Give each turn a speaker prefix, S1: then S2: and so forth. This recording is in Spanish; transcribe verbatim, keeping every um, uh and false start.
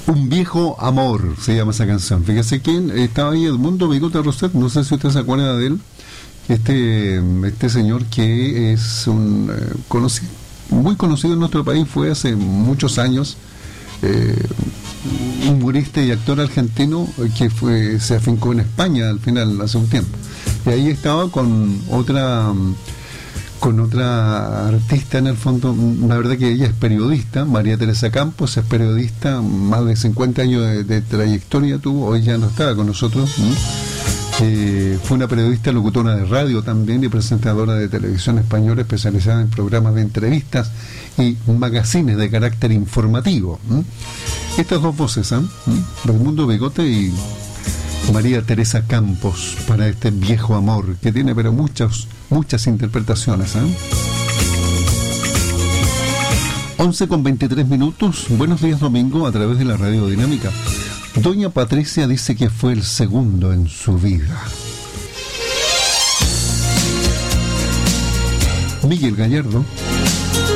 S1: Un viejo amor se llama esa canción. Fíjese quién estaba ahí, Edmundo Bigote Roset, no sé si usted se acuerda de él. Este este señor que es un eh, conocido, muy conocido en nuestro país, fue hace muchos años eh, humorista y actor argentino que fue se afincó en España al final, hace un tiempo. Y ahí estaba con otra con otra artista en el fondo. La verdad que ella es periodista, María Teresa Campos, es periodista, más de cincuenta años de, de trayectoria tuvo, hoy ya no estaba con nosotros, ¿no? Eh, fue una periodista locutora de radio también y presentadora de televisión española especializada en programas de entrevistas y magazines de carácter informativo. ¿eh? Estas dos voces, ¿eh? Raimundo Bigote y María Teresa Campos, para este viejo amor que tiene pero muchas muchas interpretaciones. ¿eh? once con veintitrés minutos. Buenos días, domingo, a través de la Radio Dinámica. Doña Patricia dice que fue el segundo en su vida. Miguel Gallardo.